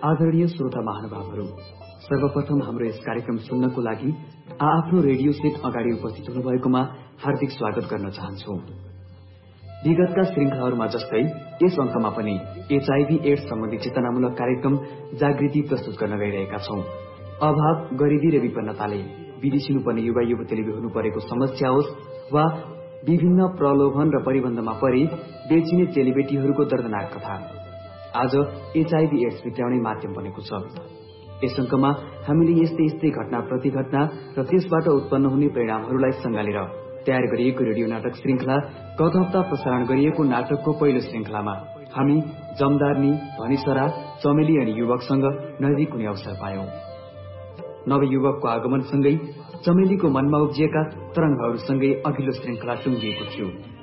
आदरणीय श्रोता महानुभावहरू, सर्वप्रथम हाम्रो यस कार्यक्रम सुन्नको लागि आफ्नो रेडियो सेट अगाडि उपस्थित हुनुभएकोमा हार्दिक स्वागत गर्न चाहन्छौ। विगतका श्रृंखलाहरूमा जस्तै यस अंकमा पनि एचआईभी एड्स सम्बन्धी चेतनामूलक कार्यक्रम जागृति प्रस्तुत गर्न गइरहेका छौं। अभाव, गरिबी र विपन्नताले विदिसिनुपर्ने युवा युवतीले बेहोर्नु परेको समस्या होस् वा विभिन्न प्रलोभन र परिबन्धमा परि बेचिने चेलीबेटीहरूको दर्दनाक कथा आज एचआईभी एड्स भित्राउने माध्यम बनेको छ। यस अंकमा हामीले यस्तै घटना प्रति घटना र त्यसबाट उत्पन्न हुने परिणामहरूलाई सँगालेर तयार गरिएको रेडियो नाटक श्रृंखला गत हप्ता प्रसारण गरिएको नाटकको पहिलो श्रृंखलामा हामी जमदारनी, धनीसरा, चमेली अनि युवकसँग नजिक हुने अवसर पायौं। नवयुवकको आगमनसँगै चमेलीको मनमा उब्जिएका तरंगहरूसँगै अघिल्लो श्रृंखला टुंगिएको थियो।